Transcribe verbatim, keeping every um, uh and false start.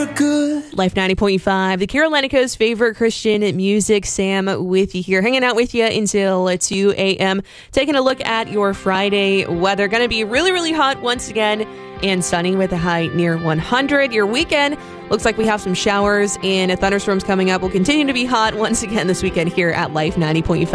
Life ninety point five, the Carolinicos' favorite Christian music. Sam with you here, hanging out with you until two a.m. Taking a look at your Friday weather. Going to be really, really hot once again and sunny with a high near one hundred. Your weekend looks like we have some showers and thunderstorms coming up. Will continue to be hot once again this weekend here at Life ninety point five.